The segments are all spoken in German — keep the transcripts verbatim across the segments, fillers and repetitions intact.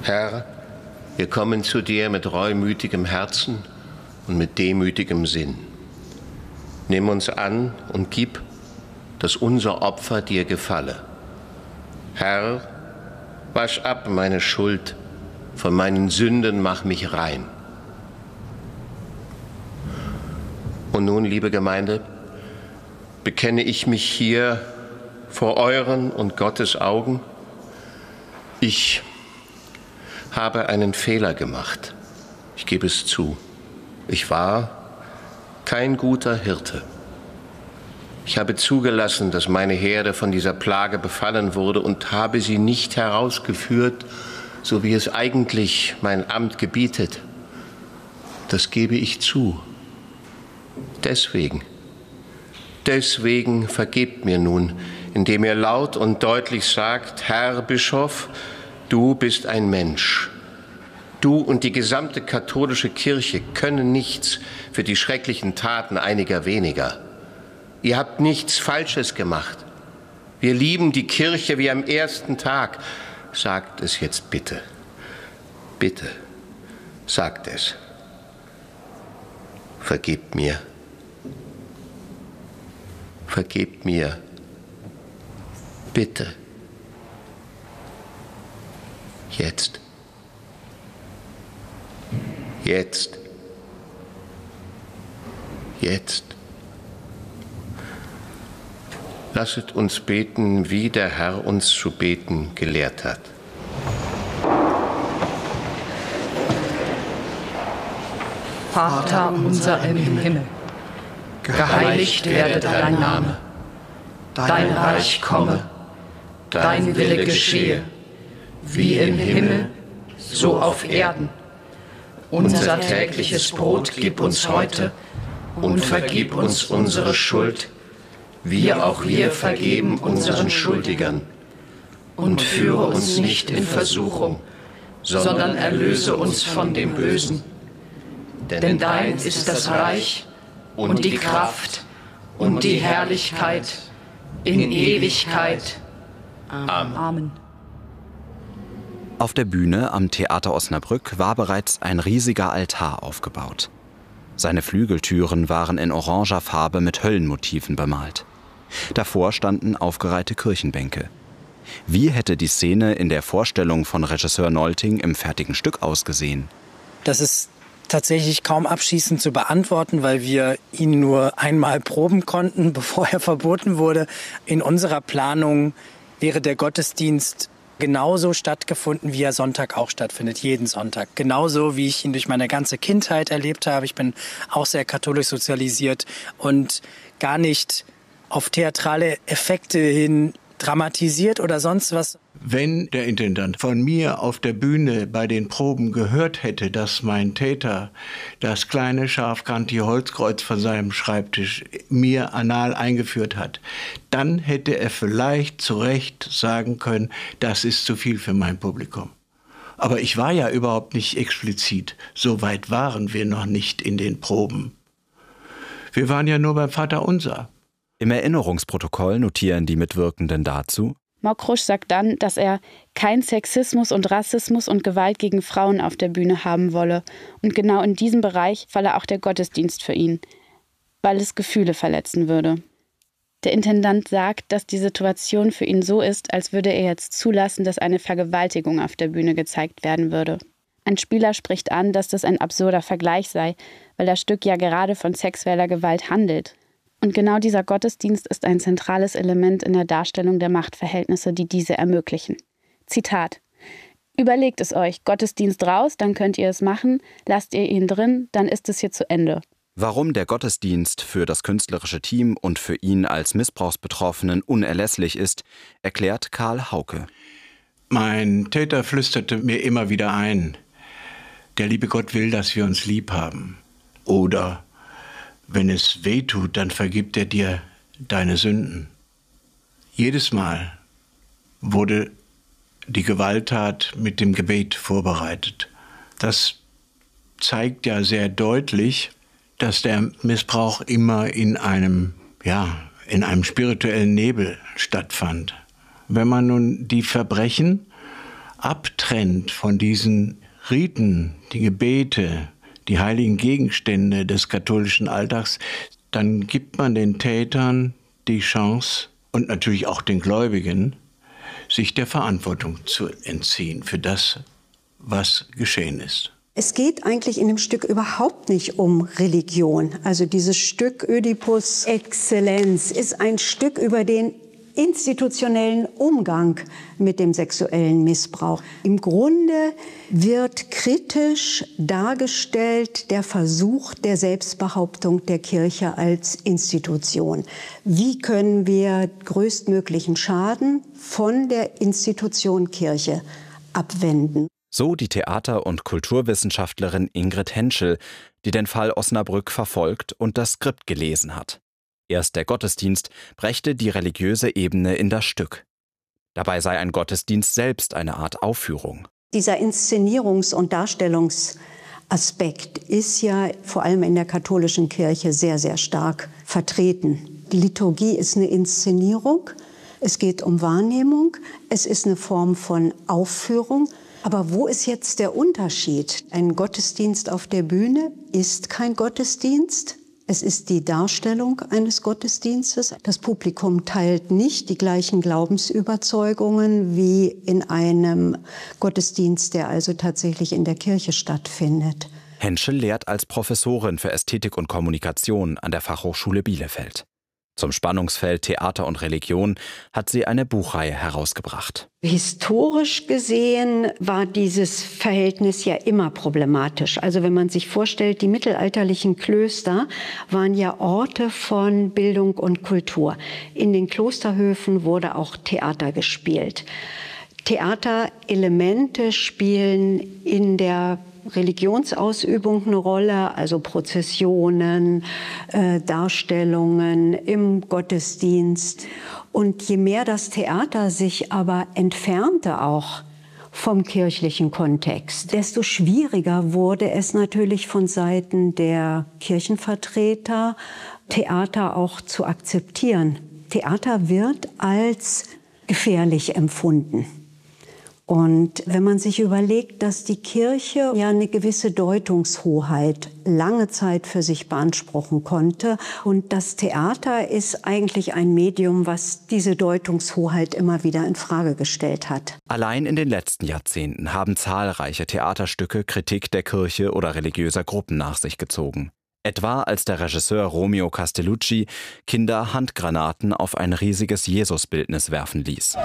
Herr, wir kommen zu dir mit reumütigem Herzen und mit demütigem Sinn. Nimm uns an und gib, dass unser Opfer dir gefalle. Herr, wasch ab meine Schuld, von meinen Sünden mach mich rein. Und nun, liebe Gemeinde, bekenne ich mich hier vor euren und Gottes Augen. Ich habe einen Fehler gemacht. Ich gebe es zu. Ich war kein guter Hirte. Ich habe zugelassen, dass meine Herde von dieser Plage befallen wurde und habe sie nicht herausgeführt, so wie es eigentlich mein Amt gebietet. Das gebe ich zu. Deswegen, deswegen vergebt mir nun, indem ihr laut und deutlich sagt: Herr Bischof, du bist ein Mensch. Du und die gesamte katholische Kirche können nichts für die schrecklichen Taten einiger weniger. Ihr habt nichts Falsches gemacht. Wir lieben die Kirche wie am ersten Tag. Sagt es jetzt bitte. Bitte, sagt es. Vergebt mir. Vergebt mir. Bitte. Jetzt. Jetzt. Jetzt. Lasset uns beten, wie der Herr uns zu beten gelehrt hat. Vater unser im Himmel, geheiligt werde dein Name. Dein Reich komme, dein Wille geschehe, wie im Himmel, so auf Erden. Unser tägliches Brot gib uns heute und vergib uns unsere Schuld, wie auch wir vergeben unseren Schuldigern. Und führe uns nicht in Versuchung, sondern erlöse uns von dem Bösen. Denn dein ist das Reich und die Kraft und die Herrlichkeit in Ewigkeit. Amen. Auf der Bühne am Theater Osnabrück war bereits ein riesiger Altar aufgebaut. Seine Flügeltüren waren in oranger Farbe mit Höllenmotiven bemalt. Davor standen aufgereihte Kirchenbänke. Wie hätte die Szene in der Vorstellung von Regisseur Nolting im fertigen Stück ausgesehen? Das ist tatsächlich kaum abschließend zu beantworten, weil wir ihn nur einmal proben konnten, bevor er verboten wurde. In unserer Planung wäre der Gottesdienst genauso stattgefunden, wie er Sonntag auch stattfindet, jeden Sonntag. Genauso, wie ich ihn durch meine ganze Kindheit erlebt habe. Ich bin auch sehr katholisch sozialisiert und gar nicht auf theatrale Effekte hin dramatisiert oder sonst was. Wenn der Intendant von mir auf der Bühne bei den Proben gehört hätte, dass mein Täter das kleine scharfkantige Holzkreuz von seinem Schreibtisch mir anal eingeführt hat, dann hätte er vielleicht zu Recht sagen können, das ist zu viel für mein Publikum. Aber ich war ja überhaupt nicht explizit. So weit waren wir noch nicht in den Proben. Wir waren ja nur beim Vaterunser. Im Erinnerungsprotokoll notieren die Mitwirkenden dazu: Mokrusch sagt dann, dass er kein Sexismus und Rassismus und Gewalt gegen Frauen auf der Bühne haben wolle. Und genau in diesem Bereich falle auch der Gottesdienst für ihn, weil es Gefühle verletzen würde. Der Intendant sagt, dass die Situation für ihn so ist, als würde er jetzt zulassen, dass eine Vergewaltigung auf der Bühne gezeigt werden würde. Ein Spieler spricht an, dass das ein absurder Vergleich sei, weil das Stück ja gerade von sexueller Gewalt handelt. Und genau dieser Gottesdienst ist ein zentrales Element in der Darstellung der Machtverhältnisse, die diese ermöglichen. Zitat: Überlegt es euch, Gottesdienst raus, dann könnt ihr es machen, lasst ihr ihn drin, dann ist es hier zu Ende. Warum der Gottesdienst für das künstlerische Team und für ihn als Missbrauchsbetroffenen unerlässlich ist, erklärt Karl Hauke. Mein Täter flüsterte mir immer wieder ein: Der liebe Gott will, dass wir uns lieb haben. Oder: Wenn es weh tut, dann vergibt er dir deine Sünden. Jedes Mal wurde die Gewalttat mit dem Gebet vorbereitet. Das zeigt ja sehr deutlich, dass der Missbrauch immer in einem, ja, in einem spirituellen Nebel stattfand. Wenn man nun die Verbrechen abtrennt von diesen Riten, die Gebete, die heiligen Gegenstände des katholischen Alltags, dann gibt man den Tätern die Chance und natürlich auch den Gläubigen, sich der Verantwortung zu entziehen für das, was geschehen ist. Es geht eigentlich in dem Stück überhaupt nicht um Religion. Also dieses Stück Ödipus Exzellenz ist ein Stück über den institutionellen Umgang mit dem sexuellen Missbrauch. Im Grunde wird kritisch dargestellt der Versuch der Selbstbehauptung der Kirche als Institution. Wie können wir größtmöglichen Schaden von der Institution Kirche abwenden? So die Theater- und Kulturwissenschaftlerin Ingrid Henschel, die den Fall Osnabrück verfolgt und das Skript gelesen hat. Erst der Gottesdienst brächte die religiöse Ebene in das Stück. Dabei sei ein Gottesdienst selbst eine Art Aufführung. Dieser Inszenierungs- und Darstellungsaspekt ist ja vor allem in der katholischen Kirche sehr, sehr stark vertreten. Die Liturgie ist eine Inszenierung, es geht um Wahrnehmung, es ist eine Form von Aufführung. Aber wo ist jetzt der Unterschied? Ein Gottesdienst auf der Bühne ist kein Gottesdienst. Es ist die Darstellung eines Gottesdienstes. Das Publikum teilt nicht die gleichen Glaubensüberzeugungen wie in einem Gottesdienst, der also tatsächlich in der Kirche stattfindet. Henschel lehrt als Professorin für Ästhetik und Kommunikation an der Fachhochschule Bielefeld. Zum Spannungsfeld Theater und Religion hat sie eine Buchreihe herausgebracht. Historisch gesehen war dieses Verhältnis ja immer problematisch. Also wenn man sich vorstellt, die mittelalterlichen Klöster waren ja Orte von Bildung und Kultur. In den Klosterhöfen wurde auch Theater gespielt. Theaterelemente spielen in der Religionsausübung eine Rolle, also Prozessionen, äh, Darstellungen im Gottesdienst. Und je mehr das Theater sich aber entfernte auch vom kirchlichen Kontext, desto schwieriger wurde es natürlich von Seiten der Kirchenvertreter, Theater auch zu akzeptieren. Theater wird als gefährlich empfunden. Und wenn man sich überlegt, dass die Kirche ja eine gewisse Deutungshoheit lange Zeit für sich beanspruchen konnte und das Theater ist eigentlich ein Medium, was diese Deutungshoheit immer wieder in Frage gestellt hat. Allein in den letzten Jahrzehnten haben zahlreiche Theaterstücke Kritik der Kirche oder religiöser Gruppen nach sich gezogen. Etwa als der Regisseur Romeo Castellucci Kinder Handgranaten auf ein riesiges Jesusbildnis werfen ließ.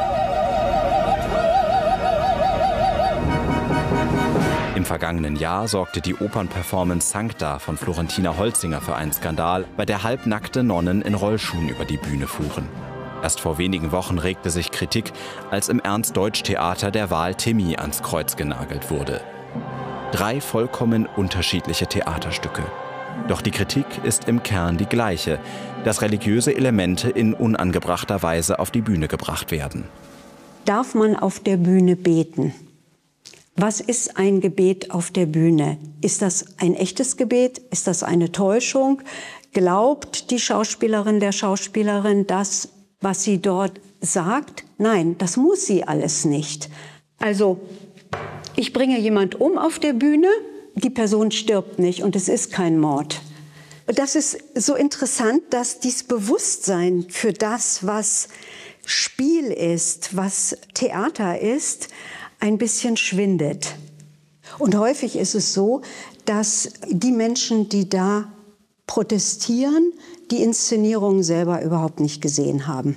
Im vergangenen Jahr sorgte die Opernperformance Sancta von Florentina Holzinger für einen Skandal, bei der halbnackte Nonnen in Rollschuhen über die Bühne fuhren. Erst vor wenigen Wochen regte sich Kritik, als im Ernst-Deutsch-Theater der Wahl Timmy ans Kreuz genagelt wurde. Drei vollkommen unterschiedliche Theaterstücke. Doch die Kritik ist im Kern die gleiche, dass religiöse Elemente in unangebrachter Weise auf die Bühne gebracht werden. Darf man auf der Bühne beten? Was ist ein Gebet auf der Bühne? Ist das ein echtes Gebet? Ist das eine Täuschung? Glaubt die Schauspielerin, der Schauspielerin das, was sie dort sagt? Nein, das muss sie alles nicht. Also, ich bringe jemand um auf der Bühne, die Person stirbt nicht und es ist kein Mord. Das ist so interessant, dass dieses Bewusstsein für das, was Spiel ist, was Theater ist, ein bisschen schwindet. Und häufig ist es so, dass die Menschen, die da protestieren, die Inszenierung selber überhaupt nicht gesehen haben.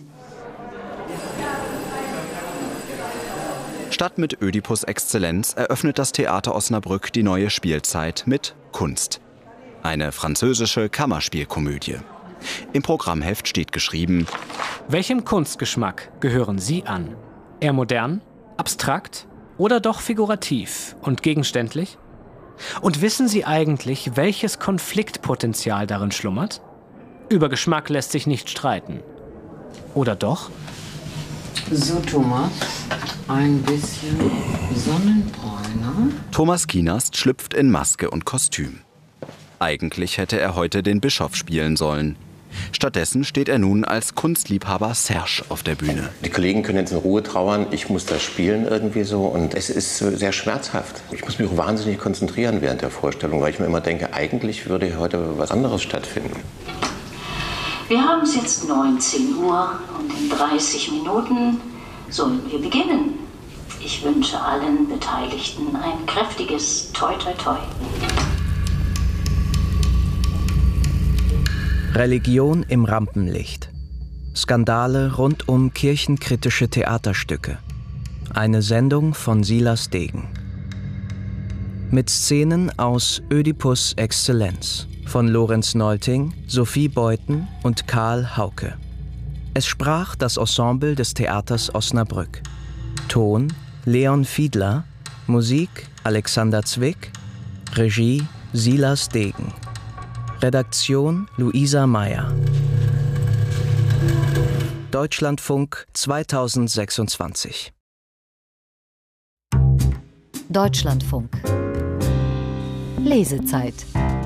Statt mit Ödipus Exzellenz eröffnet das Theater Osnabrück die neue Spielzeit mit Kunst. Eine französische Kammerspielkomödie. Im Programmheft steht geschrieben: Welchem Kunstgeschmack gehören Sie an? Eher modern, abstrakt oder doch figurativ und gegenständlich? Und wissen Sie eigentlich, welches Konfliktpotenzial darin schlummert? Über Geschmack lässt sich nicht streiten. Oder doch? So, Thomas, ein bisschen Sonnenbräuner. Thomas Kienast schlüpft in Maske und Kostüm. Eigentlich hätte er heute den Bischof spielen sollen. Stattdessen steht er nun als Kunstliebhaber Serge auf der Bühne. Die Kollegen können jetzt in Ruhe trauern, ich muss das spielen irgendwie so und es ist sehr schmerzhaft. Ich muss mich auch wahnsinnig konzentrieren während der Vorstellung, weil ich mir immer denke, eigentlich würde heute was anderes stattfinden. Wir haben es jetzt neunzehn Uhr und in dreißig Minuten sollen wir beginnen. Ich wünsche allen Beteiligten ein kräftiges Toi Toi Toi. Religion im Rampenlicht. Skandale rund um kirchenkritische Theaterstücke. Eine Sendung von Silas Degen. Mit Szenen aus Ödipus Exzellenz von Lorenz Nolting, Sophie Beuthen und Karl Hauke. Es sprach das Ensemble des Theaters Osnabrück. Ton Leon Fiedler, Musik Alexander Zwick, Regie Silas Degen. Redaktion Luisa Meyer. Deutschlandfunk zweitausendsechsundzwanzig. Deutschlandfunk. Lesezeit.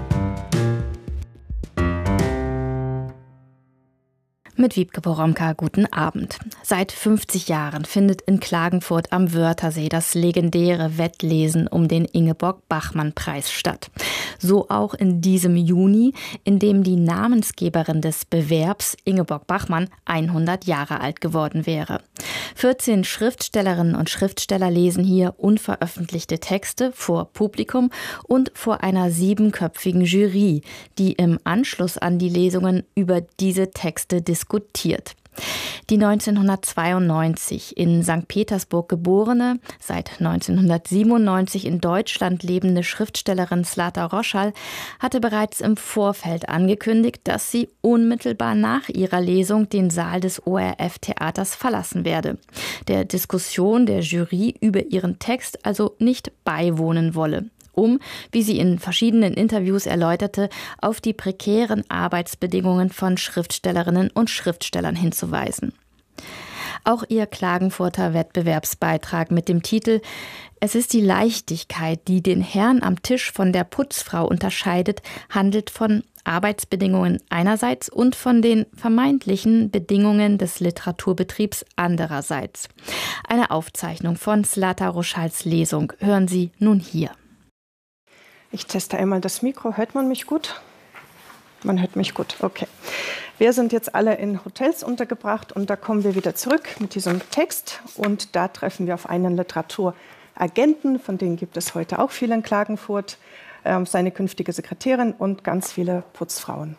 Mit Wiebke Poromka, guten Abend. Seit fünfzig Jahren findet in Klagenfurt am Wörthersee das legendäre Wettlesen um den Ingeborg-Bachmann-Preis statt. So auch in diesem Juni, in dem die Namensgeberin des Bewerbs, Ingeborg Bachmann, hundert Jahre alt geworden wäre. vierzehn Schriftstellerinnen und Schriftsteller lesen hier unveröffentlichte Texte vor Publikum und vor einer siebenköpfigen Jury, die im Anschluss an die Lesungen über diese Texte diskutiert. diskutiert. Die neunzehnhundertzweiundneunzig in Sankt Petersburg geborene, seit neunzehnhundertsiebenundneunzig in Deutschland lebende Schriftstellerin Zlata Roschal hatte bereits im Vorfeld angekündigt, dass sie unmittelbar nach ihrer Lesung den Saal des O R F-Theaters verlassen werde, der Diskussion der Jury über ihren Text also nicht beiwohnen wolle, um, wie sie in verschiedenen Interviews erläuterte, auf die prekären Arbeitsbedingungen von Schriftstellerinnen und Schriftstellern hinzuweisen. Auch ihr Klagenfurter Wettbewerbsbeitrag mit dem Titel »Es ist die Leichtigkeit, die den Herrn am Tisch von der Putzfrau unterscheidet«, handelt von Arbeitsbedingungen einerseits und von den vermeintlichen Bedingungen des Literaturbetriebs andererseits. Eine Aufzeichnung von Zlata Roschals Lesung hören Sie nun hier. Ich teste einmal das Mikro. Hört man mich gut? Man hört mich gut, okay. Wir sind jetzt alle in Hotels untergebracht und da kommen wir wieder zurück mit diesem Text. Und da treffen wir auf einen Literaturagenten, von denen gibt es heute auch viele in Klagenfurt, äh, seine künftige Sekretärin und ganz viele Putzfrauen.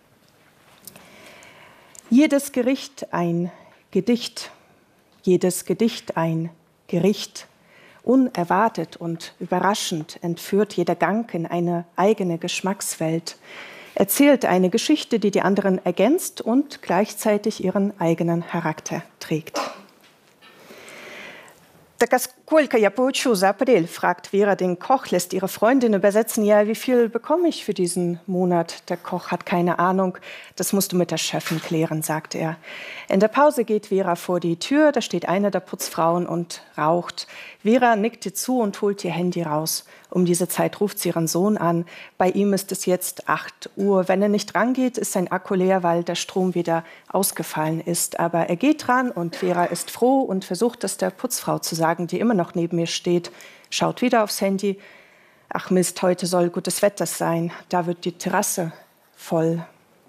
Jedes Gericht ein Gedicht, jedes Gedicht ein Gericht. Unerwartet und überraschend entführt jeder Gang in eine eigene Geschmackswelt, erzählt eine Geschichte, die die anderen ergänzt und gleichzeitig ihren eigenen Charakter trägt. «Так а сколько я получу за апрель?» fragt Vera den Koch, lässt ihre Freundin übersetzen. «Ja, wie viel bekomme ich für diesen Monat?» Der Koch hat keine Ahnung. «Das musst du mit der Chefin klären», sagt er. In der Pause geht Vera vor die Tür. Da steht eine der Putzfrauen und raucht. Vera nickt ihr zu und holt ihr Handy raus. Um diese Zeit ruft sie ihren Sohn an. Bei ihm ist es jetzt acht Uhr. Wenn er nicht rangeht, ist sein Akku leer, weil der Strom wieder ausgefallen ist. Aber er geht dran und Vera ist froh und versucht es der Putzfrau zu sagen, die immer noch neben mir steht. Schaut wieder aufs Handy. Ach Mist, heute soll gutes Wetter sein. Da wird die Terrasse voll.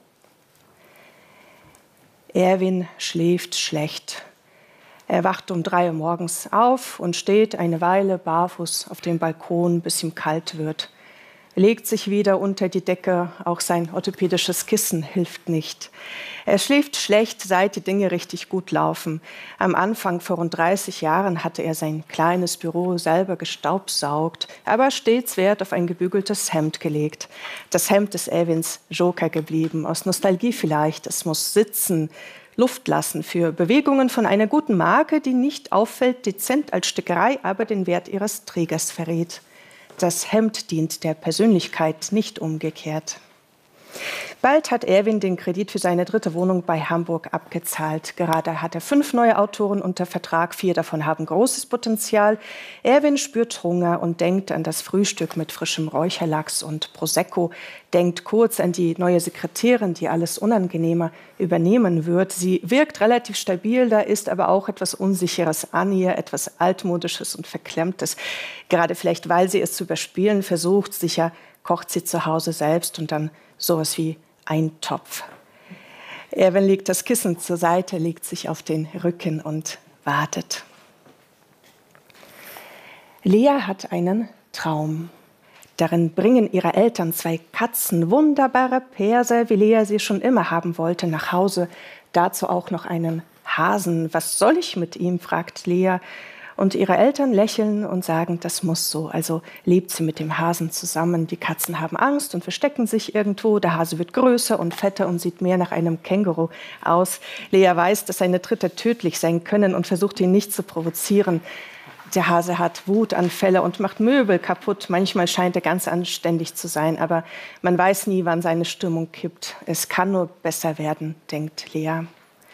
Erwin schläft schlecht. Er wacht um drei Uhr morgens auf und steht eine Weile barfuß auf dem Balkon, bis ihm kalt wird. Er legt sich wieder unter die Decke, auch sein orthopädisches Kissen hilft nicht. Er schläft schlecht, seit die Dinge richtig gut laufen. Am Anfang, vor rund dreißig Jahren, hatte er sein kleines Büro selber gestaubsaugt, aber stets Wert auf ein gebügeltes Hemd gelegt. Das Hemd ist Erwins Joker geblieben, aus Nostalgie vielleicht. Es muss sitzen, Luft lassen für Bewegungen von einer guten Marke, die nicht auffällt, dezent als Stickerei, aber den Wert ihres Trägers verrät. Das Hemd dient der Persönlichkeit, nicht umgekehrt. Bald hat Erwin den Kredit für seine dritte Wohnung bei Hamburg abgezahlt. Gerade hat er fünf neue Autoren unter Vertrag. Vier davon haben großes Potenzial. Erwin spürt Hunger und denkt an das Frühstück mit frischem Räucherlachs und Prosecco. Denkt kurz an die neue Sekretärin, die alles unangenehmer übernehmen wird. Sie wirkt relativ stabil, da ist aber auch etwas Unsicheres an ihr, etwas Altmodisches und Verklemmtes. Gerade vielleicht, weil sie es zu überspielen versucht, sicher kocht sie zu Hause selbst und dann sowas wie Eintopf. Erwin legt das Kissen zur Seite, legt sich auf den Rücken und wartet. Lea hat einen Traum. Darin bringen ihre Eltern zwei Katzen, wunderbare Perser, wie Lea sie schon immer haben wollte, nach Hause. Dazu auch noch einen Hasen. Was soll ich mit ihm, fragt Lea. Und ihre Eltern lächeln und sagen, das muss so. Also lebt sie mit dem Hasen zusammen. Die Katzen haben Angst und verstecken sich irgendwo. Der Hase wird größer und fetter und sieht mehr nach einem Känguru aus. Lea weiß, dass seine Tritte tödlich sein können und versucht, ihn nicht zu provozieren. Der Hase hat Wutanfälle und macht Möbel kaputt. Manchmal scheint er ganz anständig zu sein, aber man weiß nie, wann seine Stimmung kippt. Es kann nur besser werden, denkt Lea.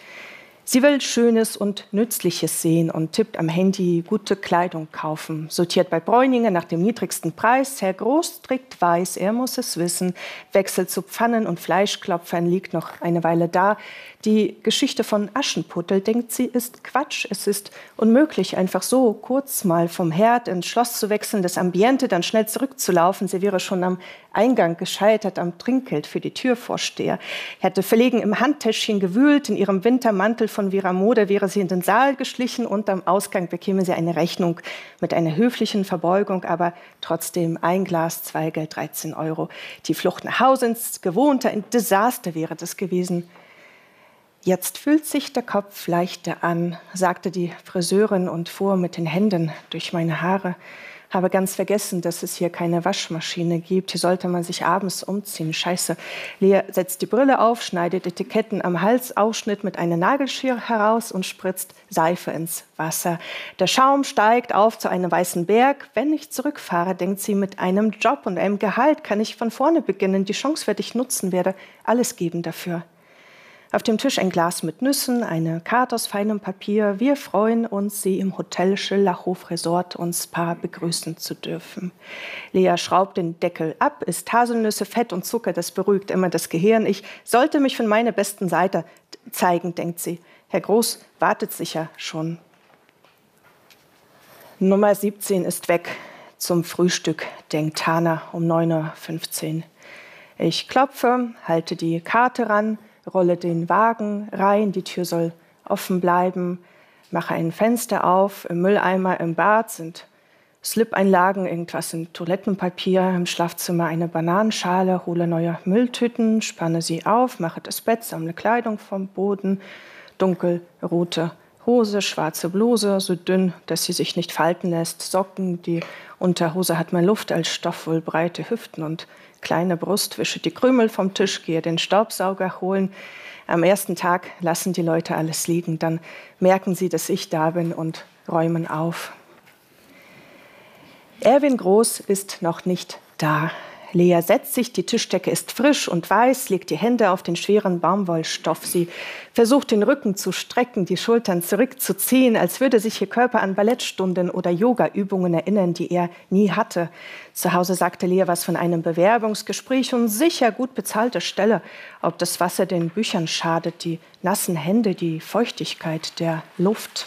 Sie will Schönes und Nützliches sehen und tippt am Handy gute Kleidung kaufen. Sortiert bei Bräuninger nach dem niedrigsten Preis. Herr Groß trägt weiß, er muss es wissen. Wechselt zu Pfannen und Fleischklopfern, liegt noch eine Weile da. Die Geschichte von Aschenputtel, denkt sie, ist Quatsch. Es ist unmöglich, einfach so kurz mal vom Herd ins Schloss zu wechseln, das Ambiente dann schnell zurückzulaufen. Sie wäre schon am Eingang gescheitert, am Trinkgeld für die Türvorsteher. Hätte verlegen im Handtäschchen gewühlt, in ihrem Wintermantel von Vera Moder wäre sie in den Saal geschlichen und am Ausgang bekäme sie eine Rechnung mit einer höflichen Verbeugung, aber trotzdem ein Glas, Zweigeld, dreizehn Euro. Die Flucht nach Hause ins Gewohnte, ein Desaster wäre das gewesen. Jetzt fühlt sich der Kopf leichter an, sagte die Friseurin und fuhr mit den Händen durch meine Haare. Habe ganz vergessen, dass es hier keine Waschmaschine gibt. Hier sollte man sich abends umziehen. Scheiße. Lea setzt die Brille auf, schneidet Etiketten am Halsausschnitt mit einer Nagelschere heraus und spritzt Seife ins Wasser. Der Schaum steigt auf zu einem weißen Berg. Wenn ich zurückfahre, denkt sie, mit einem Job und einem Gehalt kann ich von vorne beginnen. Die Chance werde ich nutzen, werde alles geben dafür. Auf dem Tisch ein Glas mit Nüssen, eine Karte aus feinem Papier. Wir freuen uns, Sie im Hotel Schillerhof Resort und Spa begrüßen zu dürfen. Lea schraubt den Deckel ab, isst Haselnüsse, Fett und Zucker, das beruhigt immer das Gehirn. Ich sollte mich von meiner besten Seite zeigen, denkt sie. Herr Groß wartet sicher schon. Nummer siebzehn ist weg zum Frühstück, denkt Hana um neun Uhr fünfzehn. Ich klopfe, halte die Karte ran, rolle den Wagen rein, die Tür soll offen bleiben, mache ein Fenster auf, im Mülleimer im Bad sind Slip-Einlagen, irgendwas in Toilettenpapier, im Schlafzimmer eine Bananenschale, hole neue Mülltüten, spanne sie auf, mache das Bett, sammle Kleidung vom Boden, dunkelrote Hose, schwarze Bluse, so dünn, dass sie sich nicht falten lässt, Socken, die Unterhose hat mehr Luft als Stoff, wohl breite Hüften und kleine Brust, wische die Krümel vom Tisch, gehe den Staubsauger holen. Am ersten Tag lassen die Leute alles liegen, dann merken sie, dass ich da bin und räumen auf. Erwin Groß ist noch nicht da. Lea setzt sich, die Tischdecke ist frisch und weiß, legt die Hände auf den schweren Baumwollstoff. Sie versucht, den Rücken zu strecken, die Schultern zurückzuziehen, als würde sich ihr Körper an Ballettstunden oder Yoga-Übungen erinnern, die er nie hatte. Zu Hause sagte Lea was von einem Bewerbungsgespräch und sicher gut bezahlte Stelle. Ob das Wasser den Büchern schadet, die nassen Hände, die Feuchtigkeit der Luft.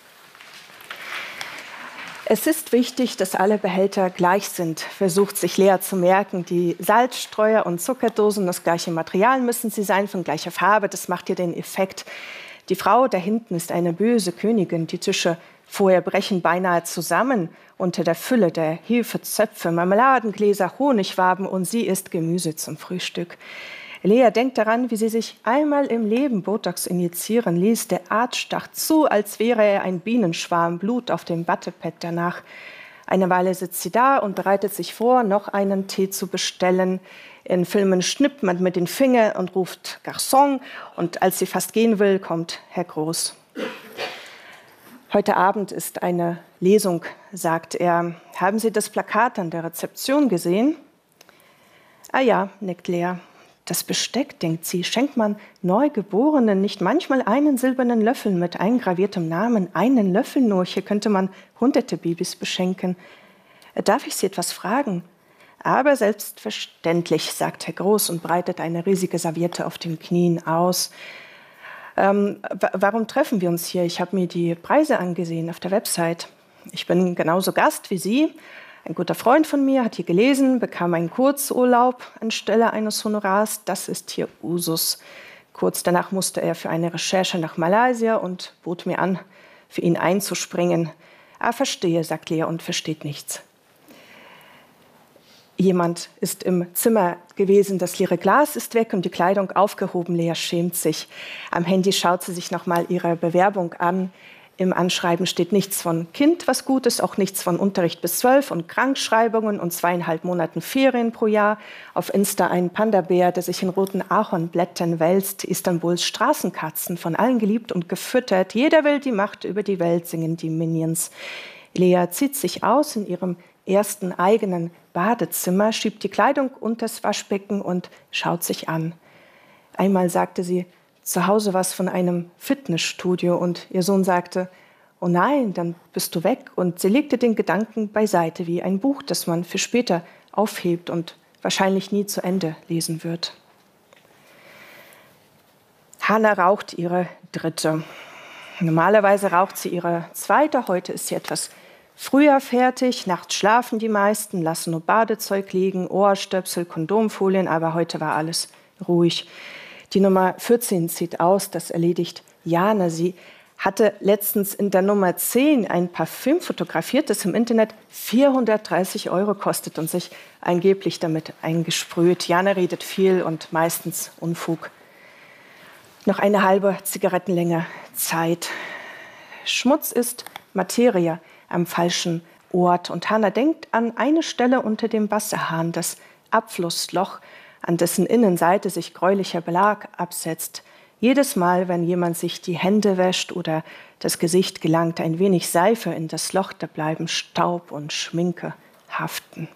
Es ist wichtig, dass alle Behälter gleich sind, versucht sich Lea zu merken. Die Salzstreuer und Zuckerdosen, das gleiche Material müssen sie sein, von gleicher Farbe. Das macht ihr den Effekt. Die Frau da hinten ist eine böse Königin. Die Tische vorher brechen beinahe zusammen unter der Fülle der Hefezöpfe, Marmeladengläser, Honigwaben und sie isst Gemüse zum Frühstück. Lea denkt daran, wie sie sich einmal im Leben Botox injizieren ließ. Der Arzt stach zu, als wäre er ein Bienenschwarm, Blut auf dem Wattepad danach. Eine Weile sitzt sie da und bereitet sich vor, noch einen Tee zu bestellen. In Filmen schnippt man mit den Fingern und ruft Garçon. Und als sie fast gehen will, kommt Herr Groß. Heute Abend ist eine Lesung, sagt er. Haben Sie das Plakat an der Rezeption gesehen? Ah ja, nickt Lea. Das Besteck, denkt sie, schenkt man Neugeborenen nicht manchmal einen silbernen Löffel mit eingraviertem Namen, einen Löffel nur, hier könnte man hunderte Babys beschenken. Darf ich Sie etwas fragen? Aber selbstverständlich, sagt Herr Groß und breitet eine riesige Serviette auf den Knien aus. Ähm, warum treffen wir uns hier? Ich habe mir die Preise angesehen auf der Website. Ich bin genauso Gast wie Sie. Ein guter Freund von mir hat hier gelesen, bekam einen Kurzurlaub anstelle eines Honorars. Das ist hier Usus. Kurz danach musste er für eine Recherche nach Malaysia und bot mir an, für ihn einzuspringen. Ah, verstehe, sagt Lea und versteht nichts. Jemand ist im Zimmer gewesen, das leere Glas ist weg und die Kleidung aufgehoben. Lea schämt sich. Am Handy schaut sie sich noch mal ihre Bewerbung an. Im Anschreiben steht nichts von Kind, was gut ist, auch nichts von Unterricht bis zwölf und Krankschreibungen und zweieinhalb Monaten Ferien pro Jahr. Auf Insta ein Panda-Bär, der sich in roten Ahornblättern wälzt. Istanbuls Straßenkatzen, von allen geliebt und gefüttert. Jeder will die Macht über die Welt, singen die Minions. Lea zieht sich aus in ihrem ersten eigenen Badezimmer, schiebt die Kleidung unters Waschbecken und schaut sich an. Einmal sagte sie zu Hause was von einem Fitnessstudio und ihr Sohn sagte, oh nein, dann bist du weg. Und sie legte den Gedanken beiseite, wie ein Buch, das man für später aufhebt und wahrscheinlich nie zu Ende lesen wird. Hanna raucht ihre dritte. Normalerweise raucht sie ihre zweite, heute ist sie etwas früher fertig, nachts schlafen die meisten, lassen nur Badezeug liegen, Ohrstöpsel, Kondomfolien, aber heute war alles ruhig. Die Nummer vierzehn zieht aus, das erledigt Jana. Sie hatte letztens in der Nummer zehn ein Parfüm fotografiert, das im Internet vierhundertdreißig Euro kostet und sich angeblich damit eingesprüht. Jana redet viel und meistens Unfug. Noch eine halbe Zigarettenlänge Zeit. Schmutz ist Materie am falschen Ort. Und Hanna denkt an eine Stelle unter dem Wasserhahn, das Abflussloch, an dessen Innenseite sich gräulicher Belag absetzt. Jedes Mal, wenn jemand sich die Hände wäscht oder das Gesicht gelangt ein wenig Seife in das Loch, da bleiben Staub und Schminke haften.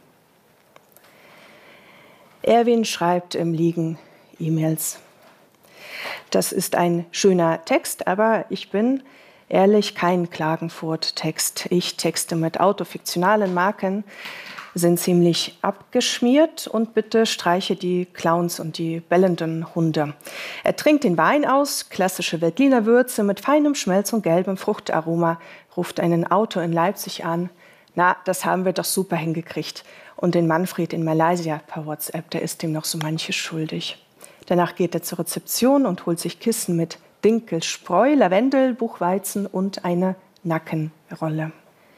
Erwin schreibt im Liegen E-Mails. Das ist ein schöner Text, aber ich bin ehrlich kein Klagenfurt-Text. Ich texte mit autofiktionalen Marken, sind ziemlich abgeschmiert und bitte streiche die Clowns und die bellenden Hunde. Er trinkt den Wein aus, klassische Veltliner Würze mit feinem Schmelz und gelbem Fruchtaroma, ruft einen Autor in Leipzig an. Na, das haben wir doch super hingekriegt. Und den Manfred in Malaysia per WhatsApp, der ist ihm noch so manches schuldig. Danach geht er zur Rezeption und holt sich Kissen mit Dinkel, Spreu, Lavendel, Buchweizen und eine Nackenrolle.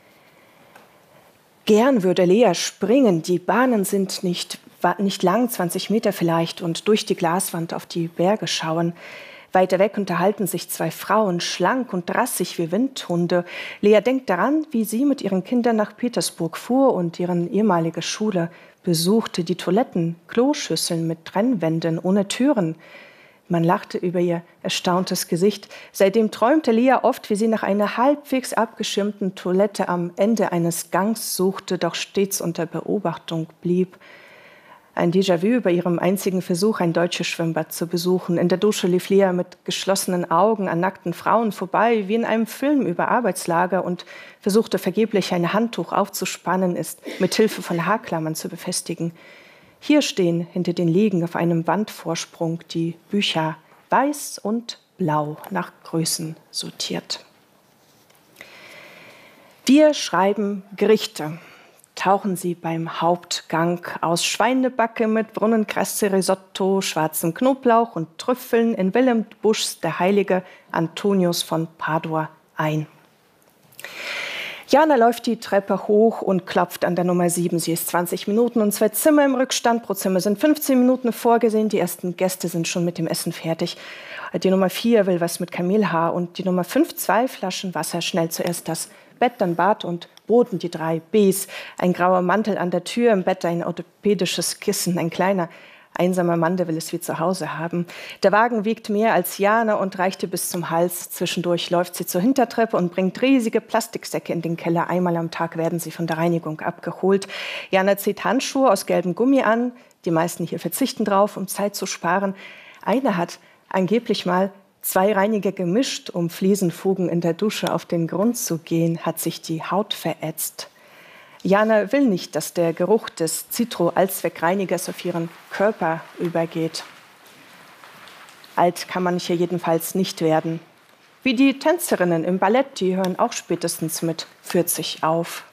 Gern würde Lea springen, die Bahnen sind nicht, nicht lang, zwanzig Meter vielleicht, und durch die Glaswand auf die Berge schauen. Weiter weg unterhalten sich zwei Frauen, schlank und rassig wie Windhunde. Lea denkt daran, wie sie mit ihren Kindern nach Petersburg fuhr und ihren ehemalige Schule besuchte. Die Toiletten, Kloschüsseln mit Trennwänden, ohne Türen. Man lachte über ihr erstauntes Gesicht. Seitdem träumte Lea oft, wie sie nach einer halbwegs abgeschirmten Toilette am Ende eines Gangs suchte, doch stets unter Beobachtung blieb. Ein Déjà-vu bei ihrem einzigen Versuch, ein deutsches Schwimmbad zu besuchen. In der Dusche lief Lea mit geschlossenen Augen an nackten Frauen vorbei, wie in einem Film über Arbeitslager, und versuchte vergeblich, ein Handtuch aufzuspannen, es mit Hilfe von Haarklammern zu befestigen. Hier stehen hinter den Liegen auf einem Wandvorsprung die Bücher, weiß und blau, nach Größen sortiert. Wir schreiben Gerichte. Tauchen sie beim Hauptgang aus: Schweinebacke mit Brunnenkresse, Risotto, schwarzem Knoblauch und Trüffeln in Willem Buschs Der heilige Antonius von Padua ein. Jana läuft die Treppe hoch und klopft an der Nummer sieben. Sie ist zwanzig Minuten und zwei Zimmer im Rückstand. Pro Zimmer sind fünfzehn Minuten vorgesehen. Die ersten Gäste sind schon mit dem Essen fertig. Die Nummer vier will was mit Kamelhaar und die Nummer fünf zwei Flaschen Wasser. Schnell zuerst das Bett, dann Bad und Boden, die drei Bs. Ein grauer Mantel an der Tür, im Bett ein orthopädisches Kissen. Ein kleiner, einsamer Mann, der will es wie zu Hause haben. Der Wagen wiegt mehr als Jana und reichte bis zum Hals. Zwischendurch läuft sie zur Hintertreppe und bringt riesige Plastiksäcke in den Keller. Einmal am Tag werden sie von der Reinigung abgeholt. Jana zieht Handschuhe aus gelbem Gummi an, Die meisten hier verzichten drauf, um Zeit zu sparen. Einer hat angeblich mal zwei Reiniger gemischt, um Fliesenfugen in der Dusche auf den Grund zu gehen, hat sich die Haut verätzt. Jana will nicht, dass der Geruch des Zitro-Allzweckreinigers auf ihren Körper übergeht. Alt kann man hier jedenfalls nicht werden. Wie die Tänzerinnen im Ballett, die hören auch spätestens mit vierzig auf.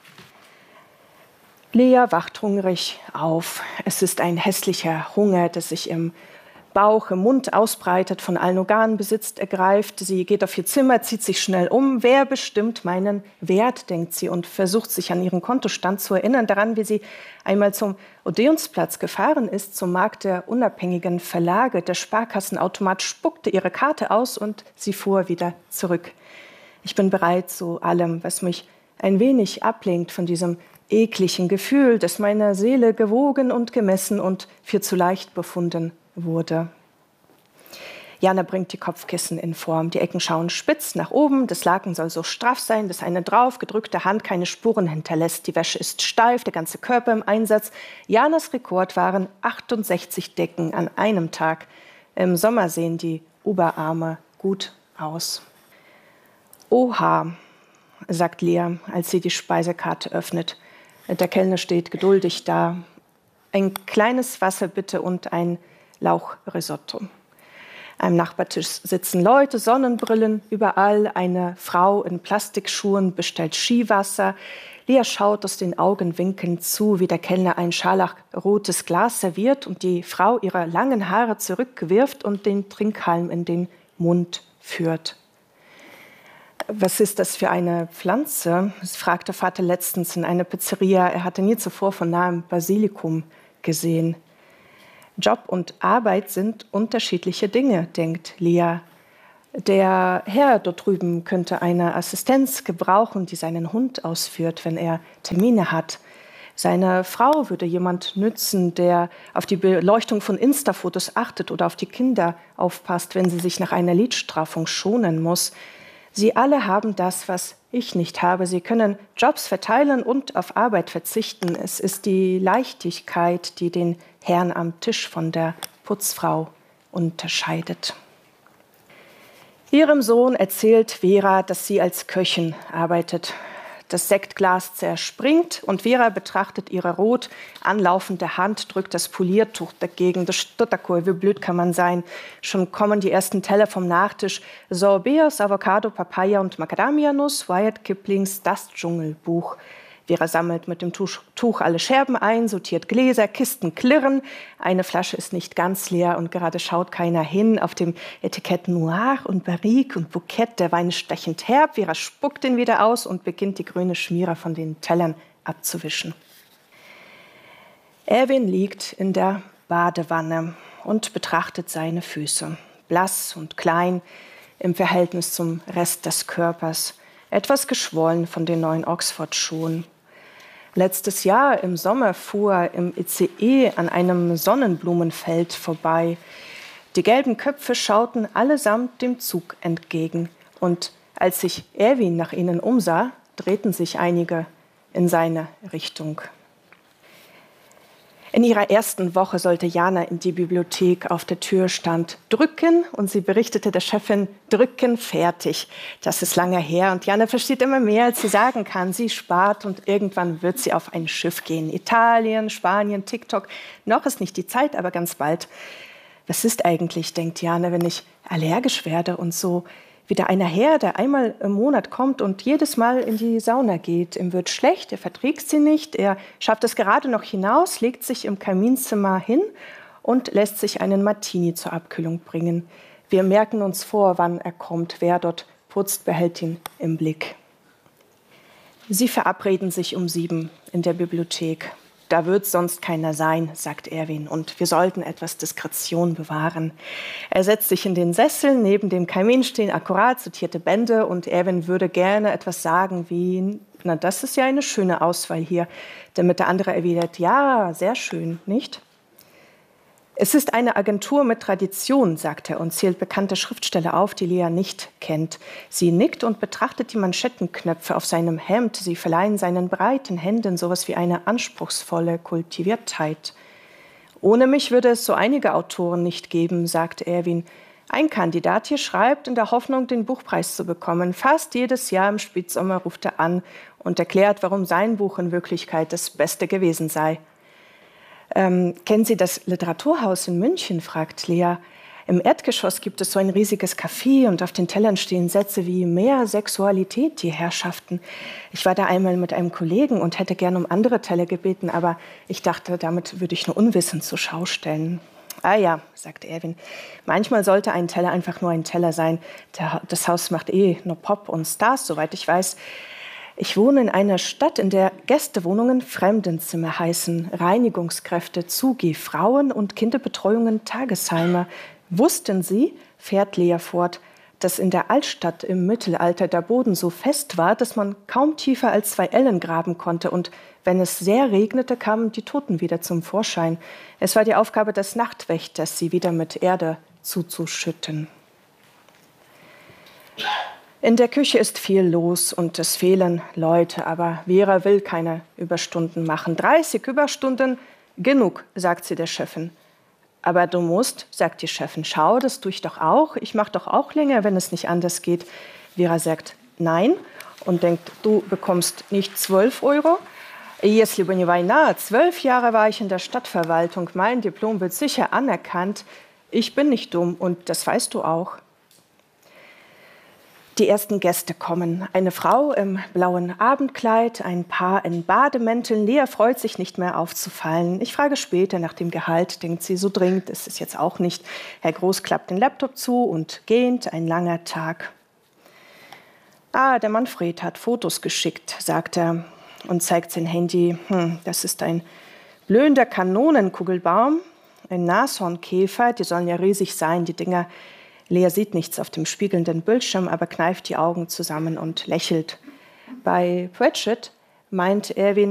Lea wacht hungrig auf. Es ist ein hässlicher Hunger, der sich im Bauch, im Mund ausbreitet, von allen Organen besitzt, ergreift. Sie geht auf ihr Zimmer, zieht sich schnell um. Wer bestimmt meinen Wert, denkt sie und versucht sich an ihren Kontostand zu erinnern, daran, wie sie einmal zum Odeonsplatz gefahren ist, zum Markt der unabhängigen Verlage. Der Sparkassenautomat spuckte ihre Karte aus und sie fuhr wieder zurück. Ich bin bereit zu allem, was mich ein wenig ablenkt von diesem ekligen Gefühl, das meiner Seele gewogen und gemessen und für zu leicht befunden wurde. Jana bringt die Kopfkissen in Form. Die Ecken schauen spitz nach oben. Das Laken soll so straff sein, dass eine drauf gedrückte Hand keine Spuren hinterlässt. Die Wäsche ist steif, der ganze Körper im Einsatz. Janas Rekord waren achtundsechzig Decken an einem Tag. Im Sommer sehen die Oberarme gut aus. Oha, sagt Lea, als sie die Speisekarte öffnet. Der Kellner steht geduldig da. Ein kleines Wasser bitte und ein Lauchrisotto. Am Nachbartisch sitzen Leute, Sonnenbrillen überall. Eine Frau in Plastikschuhen bestellt Skiwasser. Lea schaut aus den Augenwinkeln zu, wie der Kellner ein scharlachrotes Glas serviert und die Frau ihre langen Haare zurückwirft und den Trinkhalm in den Mund führt. Was ist das für eine Pflanze? Das fragte Vater letztens in einer Pizzeria. Er hatte nie zuvor von nahem Basilikum gesehen. Job und Arbeit sind unterschiedliche Dinge, denkt Lea. Der Herr dort drüben könnte eine Assistenz gebrauchen, die seinen Hund ausführt, wenn er Termine hat. Seine Frau würde jemand nützen, der auf die Beleuchtung von Insta-Fotos achtet oder auf die Kinder aufpasst, wenn sie sich nach einer Lidstraffung schonen muss. Sie alle haben das, was ich nicht habe. Sie können Jobs verteilen und auf Arbeit verzichten. Es ist die Leichtigkeit, die den Herrn am Tisch von der Putzfrau unterscheidet. Ihrem Sohn erzählt Vera, dass sie als Köchin arbeitet. Das Sektglas zerspringt und Vera betrachtet ihre rot anlaufende Hand, drückt das Poliertuch dagegen. Das Stutterkohl, wie blöd kann man sein. Schon kommen die ersten Teller vom Nachtisch. Sorbet, Avocado, Papaya und Macadamia-Nuss, Wyatt Kiplings Das Dschungelbuch. Vera sammelt mit dem Tuch alle Scherben ein, sortiert Gläser, Kisten klirren. Eine Flasche ist nicht ganz leer und gerade schaut keiner hin. Auf dem Etikett Noir und Barrique und Bouquet, der Wein ist stechend herb. Vera spuckt ihn wieder aus und beginnt die grüne Schmiere von den Tellern abzuwischen. Erwin liegt in der Badewanne und betrachtet seine Füße. Blass und klein im Verhältnis zum Rest des Körpers. Etwas geschwollen von den neuen Oxford-Schuhen. Letztes Jahr im Sommer fuhr er im I C E an einem Sonnenblumenfeld vorbei. Die gelben Köpfe schauten allesamt dem Zug entgegen. Und als sich Erwin nach ihnen umsah, drehten sich einige in seine Richtung. In ihrer ersten Woche sollte Jana in die Bibliothek. Auf der Tür stand drücken und sie berichtete der Chefin, drücken, fertig. Das ist lange her und Jana versteht immer mehr, als sie sagen kann. Sie spart und irgendwann wird sie auf ein Schiff gehen. Italien, Spanien, TikTok. Noch ist nicht die Zeit, aber ganz bald. Was ist eigentlich, denkt Jana, wenn ich allergisch werde und so wieder einer her, der einmal im Monat kommt und jedes Mal in die Sauna geht. Ihm wird schlecht, er verträgt sie nicht, er schafft es gerade noch hinaus, legt sich im Kaminzimmer hin und lässt sich einen Martini zur Abkühlung bringen. Wir merken uns vor, wann er kommt, wer dort putzt, behält ihn im Blick. Sie verabreden sich um sieben in der Bibliothek. Da wird sonst keiner sein, sagt Erwin, und wir sollten etwas Diskretion bewahren. Er setzt sich in den Sessel, neben dem Kamin stehen akkurat sortierte Bände und Erwin würde gerne etwas sagen wie, na, das ist ja eine schöne Auswahl hier. Damit der andere erwidert, ja, sehr schön, nicht? Es ist eine Agentur mit Tradition, sagt er und zählt bekannte Schriftsteller auf, die Lea nicht kennt. Sie nickt und betrachtet die Manschettenknöpfe auf seinem Hemd. Sie verleihen seinen breiten Händen sowas wie eine anspruchsvolle Kultiviertheit. Ohne mich würde es so einige Autoren nicht geben, sagt Erwin. Ein Kandidat hier schreibt in der Hoffnung, den Buchpreis zu bekommen. Fast jedes Jahr im Spätsommer ruft er an und erklärt, warum sein Buch in Wirklichkeit das Beste gewesen sei. Ähm, kennen Sie das Literaturhaus in München, fragt Lea. Im Erdgeschoss gibt es so ein riesiges Café und auf den Tellern stehen Sätze wie mehr Sexualität, die Herrschaften. Ich war da einmal mit einem Kollegen und hätte gern um andere Teller gebeten, aber ich dachte, damit würde ich nur Unwissen zur Schau stellen. Ah ja, sagt Erwin, manchmal sollte ein Teller einfach nur ein Teller sein. Der, das Haus macht eh nur Pop und Stars, soweit ich weiß. Ich wohne in einer Stadt, in der Gästewohnungen Fremdenzimmer heißen, Reinigungskräfte Zugi, Frauen- und Kinderbetreuungen Tagesheime. Wussten Sie, fährt Lea fort, dass in der Altstadt im Mittelalter der Boden so fest war, dass man kaum tiefer als zwei Ellen graben konnte und wenn es sehr regnete, kamen die Toten wieder zum Vorschein. Es war die Aufgabe des Nachtwächters, sie wieder mit Erde zuzuschütten. In der Küche ist viel los und es fehlen Leute, aber Vera will keine Überstunden machen. dreißig Überstunden, genug, sagt sie der Chefin. Aber du musst, sagt die Chefin, schau, das tue ich doch auch. Ich mache doch auch länger, wenn es nicht anders geht. Vera sagt nein und denkt, du bekommst nicht zwölf Euro. Если бы не война, zwölf Jahre war ich in der Stadtverwaltung. Mein Diplom wird sicher anerkannt. Ich bin nicht dumm und das weißt du auch. Die ersten Gäste kommen. Eine Frau im blauen Abendkleid, ein Paar in Bademänteln. Lea freut sich nicht mehr aufzufallen. Ich frage später nach dem Gehalt, denkt sie, so dringend ist es jetzt auch nicht. Herr Groß klappt den Laptop zu und gähnt, ein langer Tag. Ah, der Manfred hat Fotos geschickt, sagt er und zeigt sein Handy. Hm, das ist ein blühender Kanonenkugelbaum, ein Nashornkäfer, die sollen ja riesig sein, die Dinger. Lea sieht nichts auf dem spiegelnden Bildschirm, aber kneift die Augen zusammen und lächelt. Bei Pratchett meint Erwin,